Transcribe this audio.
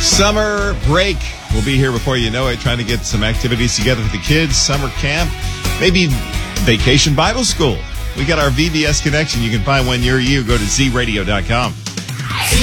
Summer break will be here before you know it, trying to get some activities together with the kids, summer camp, maybe vacation Bible school. We got our VBS connection. You can find one near you. Go to zradio.com.